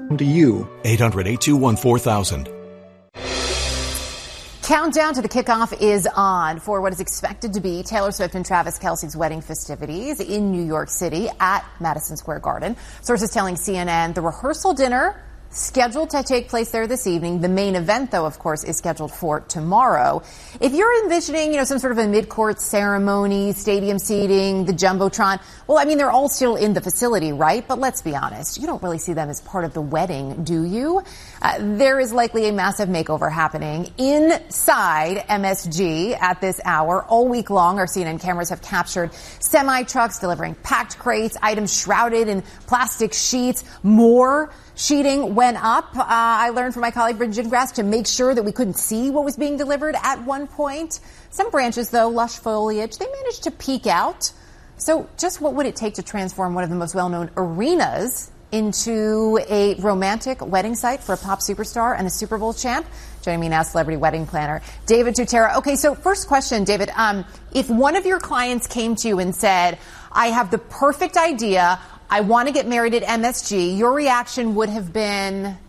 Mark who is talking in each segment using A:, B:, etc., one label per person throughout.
A: To you.
B: 800-821-4000.
C: Countdown to the kickoff is on for what is expected to be Taylor Swift and Travis Kelce's wedding festivities in New York City at Madison Square Garden. Sources telling CNN the rehearsal dinner scheduled to take place there this evening. The main event, though, of course, is scheduled for tomorrow. If you're envisioning, some sort of a mid-court ceremony, stadium seating, the Jumbotron, well, I mean, they're all still in the facility, right? But let's be honest, you don't really see them as part of the wedding, do you? There is likely a massive makeover happening inside MSG at this hour. All week long, our CNN cameras have captured semi-trucks delivering packed crates, items shrouded in plastic sheets, more sheeting went up. I learned from my colleague Bridget Grass to make sure that we couldn't see what was being delivered at one point. Some branches, though, lush foliage, they managed to peek out. So just what would it take to transform one of the most well-known arenas into a romantic wedding site for a pop superstar and a Super Bowl champ? Joining me now, celebrity wedding planner David Tutera. Okay, so first question, David. If one of your clients came to you and said, I have the perfect idea, I want to get married at MSG, your reaction would have been?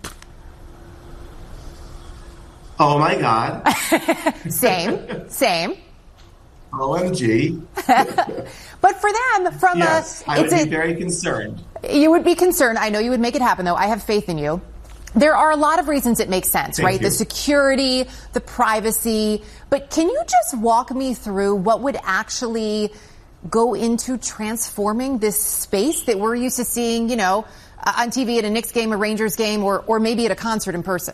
D: Oh, my God.
C: Same.
D: OMG.
C: But for them,
D: I would be very concerned.
C: You would be concerned. I know you would make it happen, though. I have faith in you. There are a lot of reasons it makes sense, right? The security, the privacy. But can you just walk me through what would actually go into transforming this space that we're used to seeing, on TV at a Knicks game, a Rangers game, or maybe at a concert in person?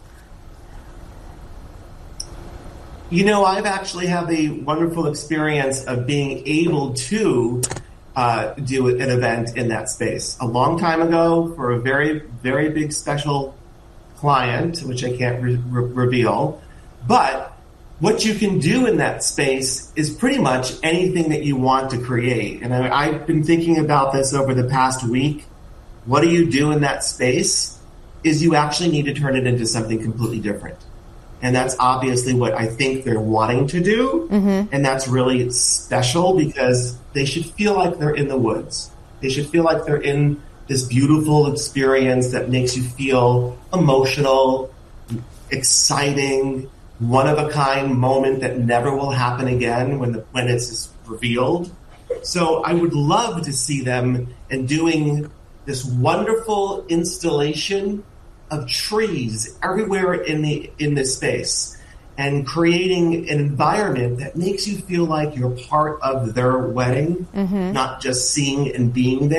D: I've actually had the wonderful experience of being able to do an event in that space. A long time ago for a very, very big special client, which I can't reveal. But what you can do in that space is pretty much anything that you want to create. And I've been thinking about this over the past week. What do you do in that space is you actually need to turn it into something completely different. And that's obviously what I think they're wanting to do. Mm-hmm. And that's really special because they should feel like they're in the woods. They should feel like they're in this beautiful experience that makes you feel emotional, exciting, one-of-a-kind moment that never will happen again when it's revealed. So I would love to see them and doing this wonderful installation of trees everywhere in this space and creating an environment that makes you feel like you're part of their wedding, not just seeing and being there.